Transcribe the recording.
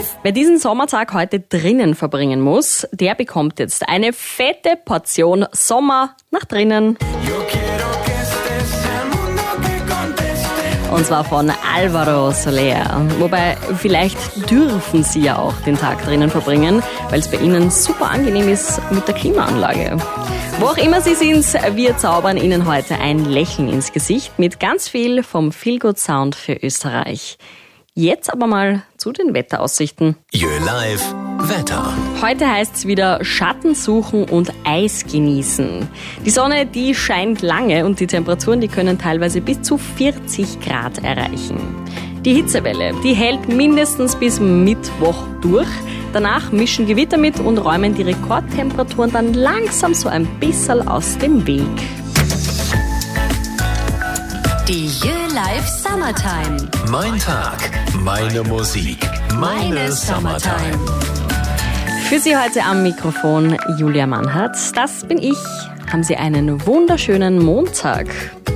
Wer diesen Sommertag heute drinnen verbringen muss, der bekommt jetzt eine fette Portion Sommer nach drinnen. Und zwar von Álvaro Soler. Wobei, vielleicht dürfen Sie ja auch den Tag drinnen verbringen, weil es bei Ihnen super angenehm ist mit der Klimaanlage. Wo auch immer Sie sind, wir zaubern Ihnen heute ein Lächeln ins Gesicht mit ganz viel vom Feelgood Sound für Österreich. Jetzt aber mal zu den Wetteraussichten. YöLive Wetter. Heute heißt es wieder Schatten suchen und Eis genießen. Die Sonne, die scheint lange und die Temperaturen, die können teilweise bis zu 40 Grad erreichen. Die Hitzewelle, die hält mindestens bis Mittwoch durch. Danach mischen Gewitter mit und räumen die Rekordtemperaturen dann langsam so ein bisschen aus dem Weg. Die YöLive Summertime. Mein Tag, meine Musik, meine Summertime. Für Sie heute am Mikrofon Julia Mannhardt. Das bin ich. Haben Sie einen wunderschönen Montag.